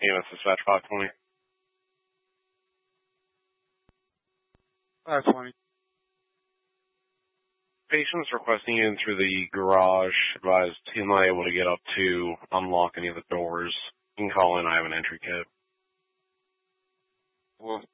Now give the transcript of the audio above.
EMS dispatch 520. 520. Patients requesting in through the garage. Advised he's not able to get up to unlock any of the doors. You can call in. I have an entry kit. Well,